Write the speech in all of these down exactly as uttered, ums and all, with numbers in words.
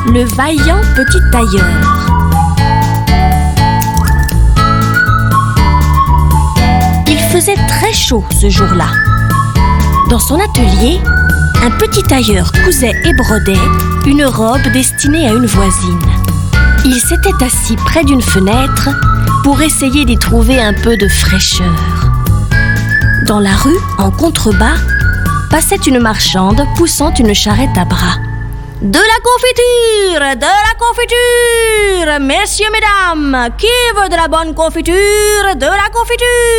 le vaillant petit tailleur. Il faisait très chaud ce jour-là. Dans son atelier, un petit tailleur cousait et brodait une robe destinée à une voisine. Il s'était assis près d'une fenêtre pour essayer d'y trouver un peu de fraîcheur. Dans la rue, en contrebas, passait une marchande poussant une charrette à bras. « De la confiture! De la confiture! Messieurs, mesdames, qui veut de la bonne confiture? De la confiture !»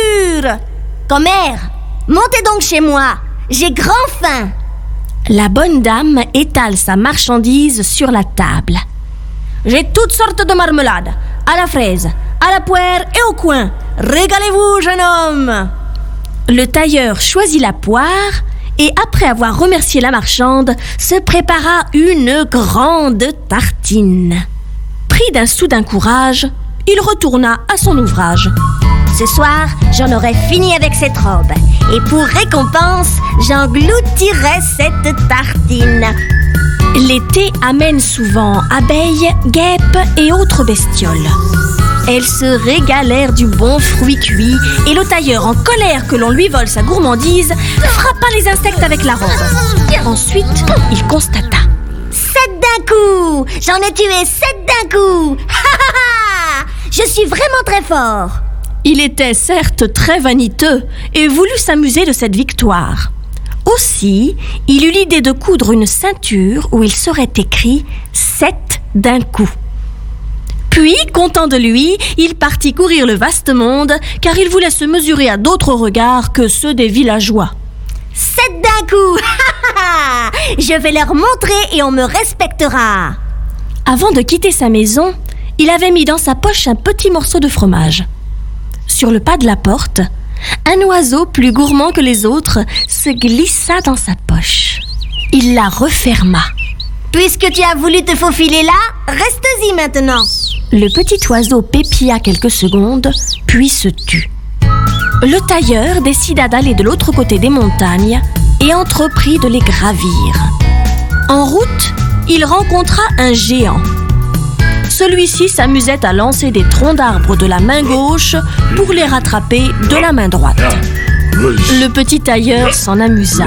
« Commère, montez donc chez moi, j'ai grand faim !» La bonne dame étale sa marchandise sur la table. « J'ai toutes sortes de marmelades, à la fraise, à la poire et au coin. Régalez-vous, jeune homme !» Le tailleur choisit la poire et, après avoir remercié la marchande, se prépara une grande tartine. Pris d'un soudain courage, il retourna à son ouvrage. Ce soir, j'en aurai fini avec cette robe. Et pour récompense, j'engloutirai cette tartine. L'été amène souvent abeilles, guêpes et autres bestioles. Elles se régalèrent du bon fruit cuit et le tailleur, en colère que l'on lui vole sa gourmandise, frappa les insectes avec la robe. Ensuite, il constata: sept d'un coup! J'en ai tué sept d'un coup! Ha ha ha! Je suis vraiment très fort! Il était certes très vaniteux et voulut s'amuser de cette victoire. Aussi, il eut l'idée de coudre une ceinture où il serait écrit « sept d'un coup ». Puis, content de lui, il partit courir le vaste monde, car il voulait se mesurer à d'autres regards que ceux des villageois. « Sept d'un coup! Je vais leur montrer et on me respectera !» Avant de quitter sa maison, il avait mis dans sa poche un petit morceau de fromage. Sur le pas de la porte, un oiseau plus gourmand que les autres se glissa dans sa poche. Il la referma. « Puisque tu as voulu te faufiler là, reste-y maintenant !» Le petit oiseau pépilla quelques secondes, puis se tut. Le tailleur décida d'aller de l'autre côté des montagnes et entreprit de les gravir. En route, il rencontra un géant. Celui-ci s'amusait à lancer des troncs d'arbres de la main gauche pour les rattraper de la main droite. Le petit tailleur s'en amusa.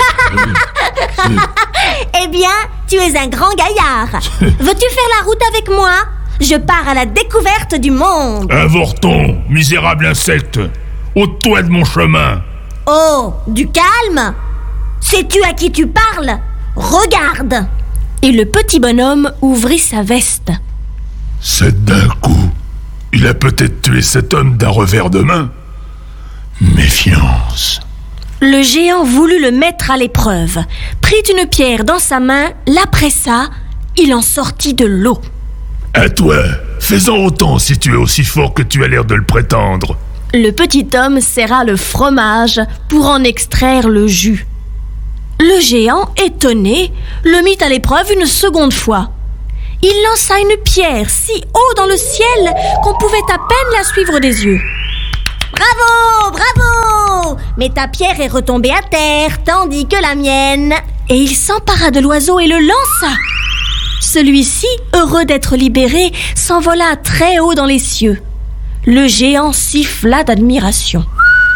« Eh bien, tu es un grand gaillard. Veux-tu faire la route avec moi ? Je pars à la découverte du monde. » « Avorton, misérable insecte, ôte-toi de mon chemin. »« Oh, du calme. Sais-tu à qui tu parles ? Regarde !» Et le petit bonhomme ouvrit sa veste. « C'est d'un coup. Il a peut-être tué cet homme d'un revers de main. Méfiance. » Le géant voulut le mettre à l'épreuve, prit une pierre dans sa main, la pressa, il en sortit de l'eau. « À toi, fais-en autant si tu es aussi fort que tu as l'air de le prétendre. » Le petit homme serra le fromage pour en extraire le jus. Le géant, étonné, le mit à l'épreuve une seconde fois. Il lança une pierre si haut dans le ciel qu'on pouvait à peine la suivre des yeux. « Bravo, bravo ! Mais ta pierre est retombée à terre, tandis que la mienne... » Et il s'empara de l'oiseau et le lança. Celui-ci, heureux d'être libéré, s'envola très haut dans les cieux. Le géant siffla d'admiration.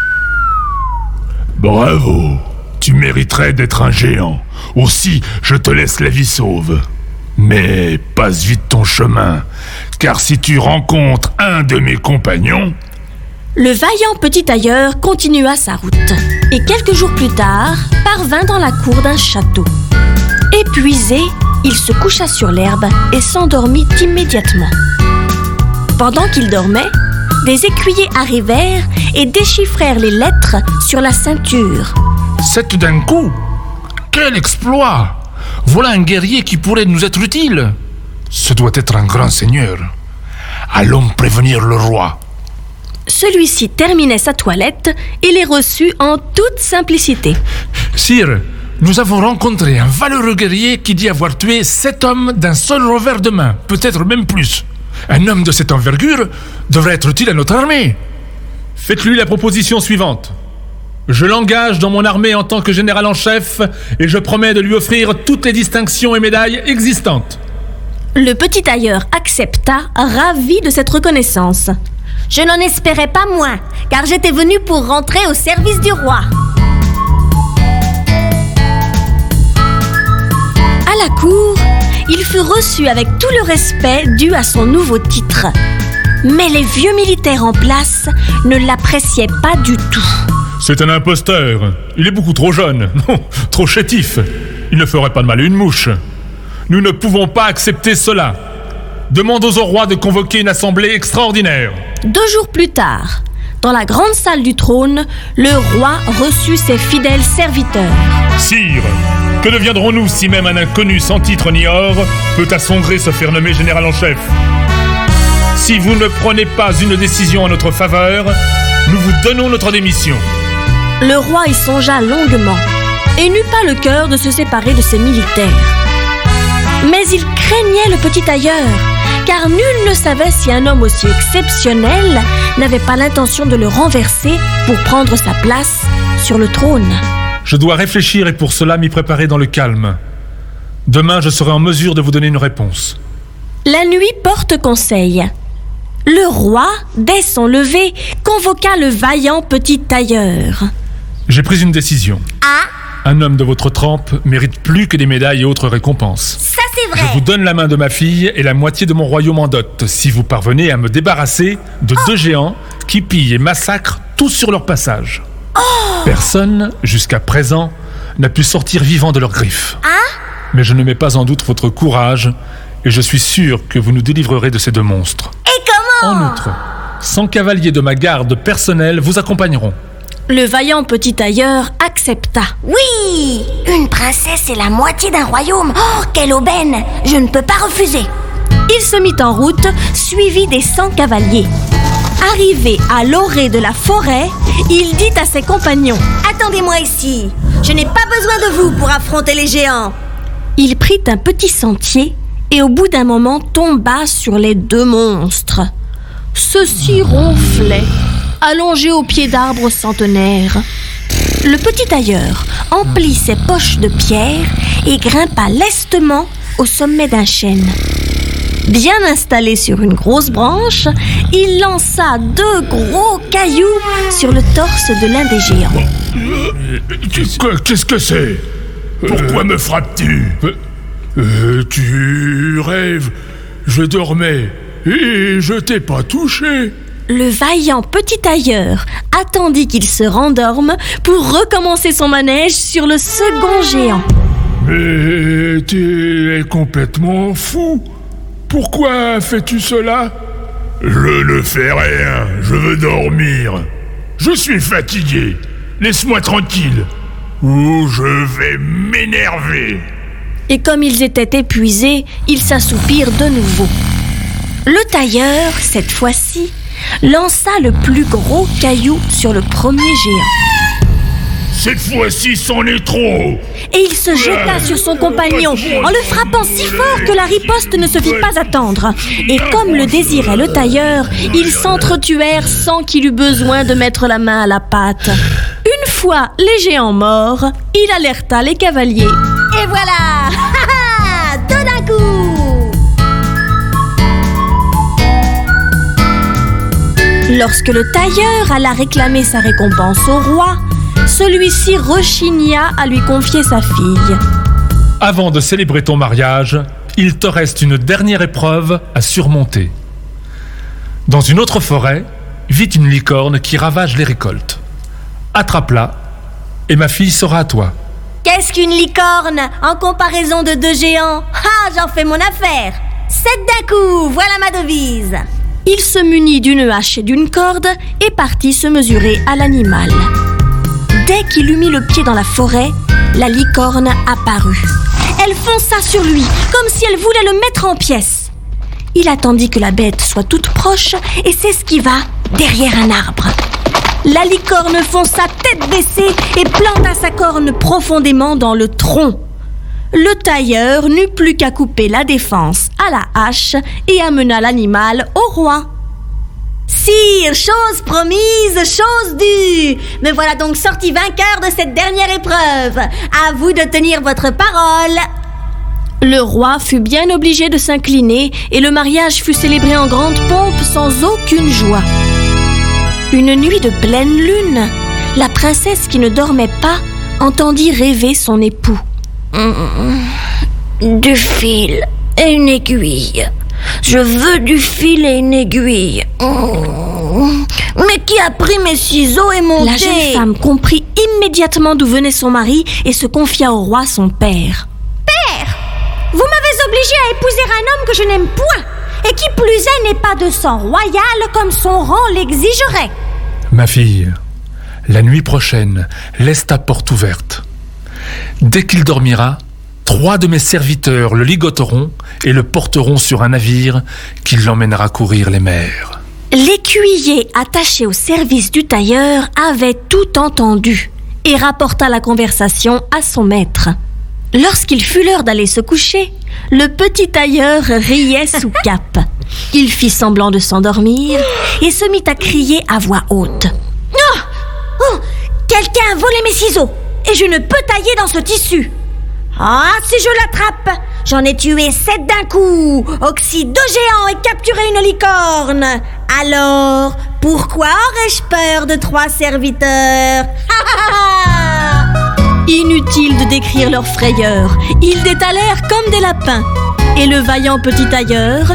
« Bravo ! Tu mériterais d'être un géant. Aussi, je te laisse la vie sauve. Mais passe vite ton chemin, car si tu rencontres un de mes compagnons... » Le vaillant petit tailleur continua sa route et quelques jours plus tard parvint dans la cour d'un château. Épuisé, il se coucha sur l'herbe et s'endormit immédiatement. Pendant qu'il dormait, des écuyers arrivèrent et déchiffrèrent les lettres sur la ceinture. « Sept d'un coup ! Quel exploit ! Voilà un guerrier qui pourrait nous être utile. Ce doit être un grand seigneur. Allons prévenir le roi. » Celui-ci terminait sa toilette et les reçut en toute simplicité. « Sire, nous avons rencontré un valeureux guerrier qui dit avoir tué sept hommes d'un seul revers de main, peut-être même plus. Un homme de cette envergure devrait être utile à notre armée. » Faites-lui la proposition suivante. Je l'engage dans mon armée en tant que général en chef et je promets de lui offrir toutes les distinctions et médailles existantes. Le petit tailleur accepta, ravi de cette reconnaissance. Je n'en espérais pas moins, car j'étais venu pour rentrer au service du roi. À la cour, il fut reçu avec tout le respect dû à son nouveau titre. Mais les vieux militaires en place ne l'appréciaient pas du tout. C'est un imposteur. Il est beaucoup trop jeune, non, trop chétif. Il ne ferait pas de mal à une mouche. Nous ne pouvons pas accepter cela. Demandons au roi de convoquer une assemblée extraordinaire. Deux jours plus tard, dans la grande salle du trône, le roi reçut ses fidèles serviteurs. Sire, que deviendrons-nous si même un inconnu sans titre ni or peut à son gré se faire nommer général en chef? Si vous ne prenez pas une décision en notre faveur, nous vous donnons notre démission. Le roi y songea longuement et n'eut pas le cœur de se séparer de ses militaires. Mais il craignait le petit tailleur, car nul ne savait si un homme aussi exceptionnel n'avait pas l'intention de le renverser pour prendre sa place sur le trône. Je dois réfléchir et pour cela m'y préparer dans le calme. Demain, je serai en mesure de vous donner une réponse. La nuit porte conseil. Le roi, dès son lever, convoqua le vaillant petit tailleur. J'ai pris une décision. Ah, Un homme de votre trempe mérite plus que des médailles et autres récompenses. ça c'est vrai. Je vous donne la main de ma fille et la moitié de mon royaume en dot, si vous parvenez à me débarrasser de deux géants qui pillent et massacrent tous sur leur passage. Personne, jusqu'à présent, n'a pu sortir vivant de leurs griffes. Mais je ne mets pas en doute votre courage et je suis sûr que vous nous délivrerez de ces deux monstres. Et comment? En outre, cent cavaliers de ma garde personnelle vous accompagneront. Le vaillant petit tailleur accepta. Oui, une princesse et la moitié d'un royaume. Oh, quelle aubaine! Je ne peux pas refuser. Il se mit en route, suivi des cent cavaliers. Arrivé à l'orée de la forêt, il dit à ses compagnons: Attendez-moi ici. Je n'ai pas besoin de vous pour affronter les géants. Il prit un petit sentier et au bout d'un moment tomba sur les deux monstres. Ceux-ci ronflaient, allongés au pied d'arbres centenaires. Le petit tailleur emplit ses poches de pierre et grimpa lestement au sommet d'un chêne. Bien installé sur une grosse branche, il lança deux gros cailloux sur le torse de l'un des géants. Quoi, qu'est-ce que c'est? Pourquoi me frappes-tu? Euh, tu rêves. Je dormais et je t'ai pas touché. Le vaillant petit tailleur attendit qu'il se rendorme pour recommencer son manège sur le second géant. Mais t'es complètement fou. Pourquoi fais-tu cela? Je ne fais rien, je veux dormir. Je suis fatigué, laisse-moi tranquille, ou je vais m'énerver. Et comme ils étaient épuisés, ils s'assoupirent de nouveau. Le tailleur, cette fois-ci, lança le plus gros caillou sur le premier géant. Cette fois-ci, c'en est trop. Et il se jeta sur son compagnon en le frappant si fort que la riposte ne se fit pas attendre. Et comme le désirait le tailleur, ils s'entretuèrent sans qu'il eût besoin de mettre la main à la pâte. Une fois les géants morts, il alerta les cavaliers. Et voilà. Tout d'un coup. Lorsque le tailleur alla réclamer sa récompense au roi, celui-ci rechigna à lui confier sa fille. Avant de célébrer ton mariage, il te reste une dernière épreuve à surmonter. Dans une autre forêt, vit une licorne qui ravage les récoltes. Attrape-la et ma fille sera à toi. Qu'est-ce qu'une licorne en comparaison de deux géants? Ah, j'en fais mon affaire. Sept d'un coup, voilà ma devise. Il se munit d'une hache et d'une corde et partit se mesurer à l'animal. Dès qu'il eut mis le pied dans la forêt, la licorne apparut. Elle fonça sur lui, comme si elle voulait le mettre en pièces. Il attendit que la bête soit toute proche et s'esquiva derrière un arbre. La licorne fonça tête baissée et planta sa corne profondément dans le tronc. Le tailleur n'eut plus qu'à couper la défense à la hache et amena l'animal au roi. Sire, chose promise, chose due. Me voilà donc sorti vainqueur de cette dernière épreuve. À vous de tenir votre parole. Le roi fut bien obligé de s'incliner et le mariage fut célébré en grande pompe sans aucune joie. Une nuit de pleine lune, la princesse qui ne dormait pas entendit rêver son époux. Du fil et une aiguille. Je veux du fil et une aiguille. Mais qui a pris mes ciseaux et mon La thé? jeune femme comprit immédiatement d'où venait son mari et se confia au roi son père. Vous m'avez obligée à épouser un homme que je n'aime point et qui plus est n'est pas de sang royal comme son rang l'exigerait. Ma fille, la nuit prochaine, laisse ta porte ouverte. Dès qu'il dormira, trois de mes serviteurs le ligoteront et le porteront sur un navire qui l'emmènera courir les mers. L'écuyer attaché au service du tailleur avait tout entendu et rapporta la conversation à son maître. Lorsqu'il fut l'heure d'aller se coucher, le petit tailleur riait sous cape. Il fit semblant de s'endormir et se mit à crier à voix haute. Oh, oh, quelqu'un a volé mes ciseaux et je ne peux tailler dans ce tissu. Ah, si je l'attrape, j'en ai tué sept d'un coup, oxy deux géants et capturé une licorne. Alors, pourquoi aurais-je peur de trois serviteurs? Inutile de décrire leur frayeur, ils détalèrent comme des lapins. Et le vaillant petit tailleur